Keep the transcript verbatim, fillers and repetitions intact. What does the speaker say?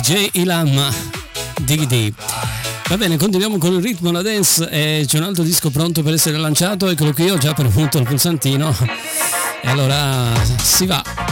J Ilam, Diggy D. Va bene, continuiamo con il ritmo, la dance, e c'è un altro disco pronto per essere lanciato, eccolo qui, ho già premuto il pulsantino e allora si va.